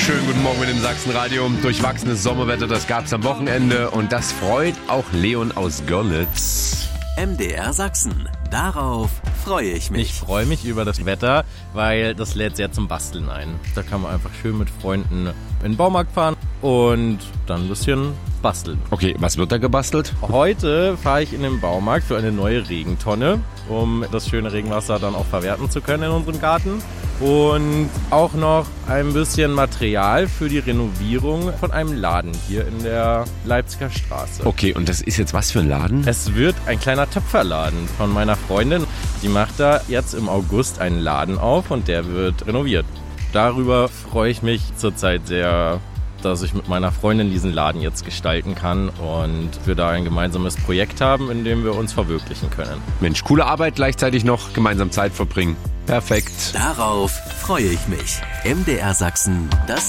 Schönen guten Morgen mit dem Sachsenradio. Durchwachsenes Sommerwetter, das gab's am Wochenende und das freut auch Leon aus Görlitz. MDR Sachsen. Darauf freue ich mich. Ich freue mich über das Wetter, weil das lädt sehr zum Basteln ein. Da kann man einfach schön mit Freunden in den Baumarkt fahren und dann ein bisschen basteln. Okay, was wird da gebastelt? Heute fahre ich in den Baumarkt für eine neue Regentonne, um das schöne Regenwasser dann auch verwerten zu können in unserem Garten. Und auch noch ein bisschen Material für die Renovierung von einem Laden hier in der Leipziger Straße. Okay, und das ist jetzt was für ein Laden? Es wird ein kleiner Töpferladen von meiner Freundin. Die macht da jetzt im August einen Laden auf und der wird renoviert. Darüber freue ich mich zurzeit sehr, dass ich mit meiner Freundin diesen Laden jetzt gestalten kann und wir da ein gemeinsames Projekt haben, in dem wir uns verwirklichen können. Mensch, coole Arbeit, gleichzeitig noch gemeinsam Zeit verbringen. Perfekt. Darauf freue ich mich. MDR Sachsen, das